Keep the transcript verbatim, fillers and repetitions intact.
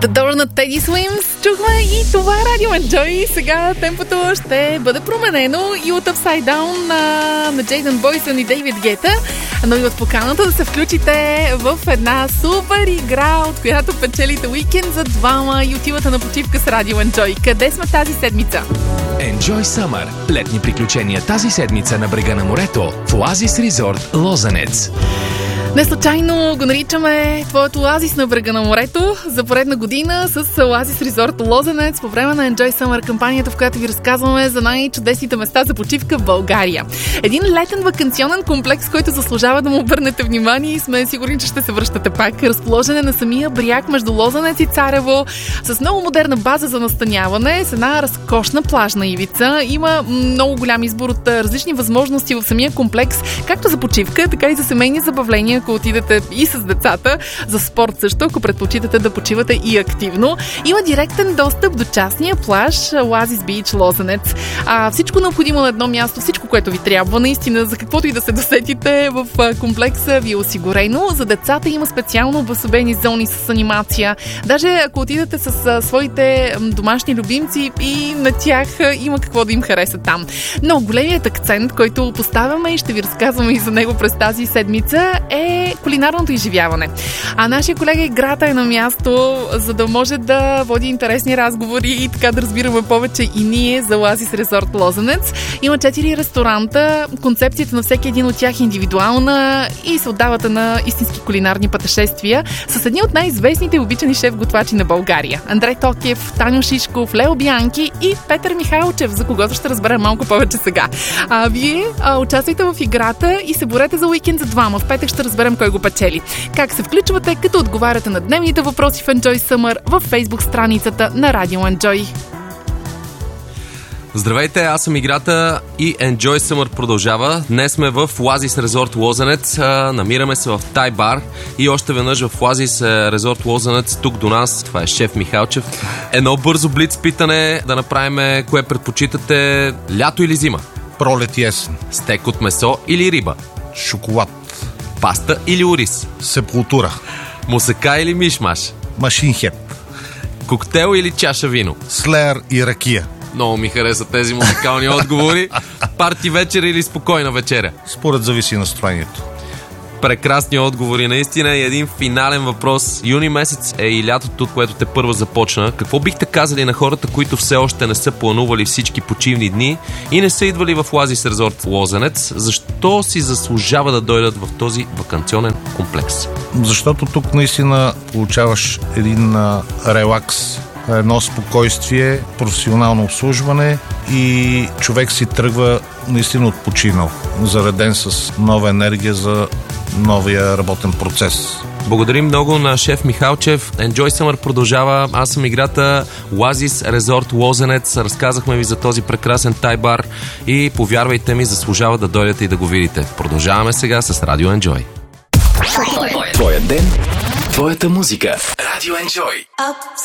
The Door на Teddy Swims чухме и това Радио Enjoy. Сега темпото ще бъде променено и от Upside Down на, на Джейдън Бойсън и Дейвид Гета, но и от поканата да се включите в една супер игра, от която печелите уикенд за двама и отивате на почивка с Радио Enjoy. Къде сме тази седмица? Enjoy Summer. Летни приключения тази седмица на брега на морето в Оазис Резорт Лозенец. Не случайно го наричаме твоето оазис на брега на морето за поредна година с Оазис Резорт Лозенец по време на Enjoy Summer кампанията, в която ви разказваме за най-чудесните места за почивка в България. Един летен ваканционен комплекс, който заслужава да му обърнете внимание и сме сигурни, че ще се връщате пак. Разположен е на самия бряг между Лозенец и Царево, с много модерна база за настаняване, с една разкошна плажна ивица. Има много голям избор от различни възможности в самия комплекс, както за почивка, така и за семейни забавления, ако отидете и с децата, за спорт също, ако предпочитате да почивате и активно. Има директен достъп до частния плаж Оазис Бич Лозенец. А, всичко необходимо на едно място, всичко, което ви трябва, наистина, за каквото и да се досетите в комплекса, ви е осигурено. За децата има специално обособени зони с анимация. Даже ако отидете с а, своите домашни любимци, и на тях има какво да им хареса там. Но големият акцент, който поставяме и ще ви разказваме и за него през тази седмица, е кулинарното изживяване. А нашия колега Играта е на място, за да може да води интересни разговори и така да разбираме повече и ние за Оазис Резорт Лозенец. Има четири ресторанта, концепцията на всеки един от тях е индивидуална и се отдавате на истински кулинарни пътешествия с едни от най-известните и обичани шеф-готвачи на България. Андрей Токев, Таню Шишков, Лео Бянки и Петър Михайлчев, за когото ще разберем малко повече сега. А вие а, участвайте в играта и се борете за уикенд за двама. В петък ще разберем кой го печели. Как се включвате, като отговаряте на дневните въпроси в Enjoy Summer във Facebook страницата на Радио Enjoy. Здравейте, аз съм Играта и Enjoy Summer продължава. Днес сме в Оазис Резорт Лозенец. Намираме се в Тай бар и още веднъж в Оазис Резорт Лозенец, тук до нас. Това е шеф Михалчев. Едно бързо блиц питане да направим: кое предпочитате, лято или зима? Пролет и есен. Стек от месо или риба? Шоколад. Паста или ориз? Сепултура. Мусака или мишмаш? Машинхеп. Коктейл или чаша вино? Слеер и ракия. Много ми хареса тези музикални отговори. Парти вечер или спокойна вечеря? Според зависи настроението. Прекрасни отговори, наистина. И един финален въпрос. Юни месец е и лятото, което те първо започна. Какво бихте казали на хората, които все още не са планували всички почивни дни и не са идвали в Оазис Резорт Лозенец? Защо си заслужава да дойдат в този ваканционен комплекс? Защото тук наистина получаваш един а, релакс, едно спокойствие, професионално обслужване и човек си тръгва наистина отпочинал, зареден с нова енергия за новия работен процес. Благодарим много на шеф Михалчев. Enjoy Summer продължава. Аз съм Играта, Оазис Резорт Лозенец. Разказахме ви за този прекрасен тай бар и повярвайте ми, заслужава да дойдете и да го видите. Продължаваме сега с Радио Enjoy. Твоя ден, твоята музика. Радио Enjoy.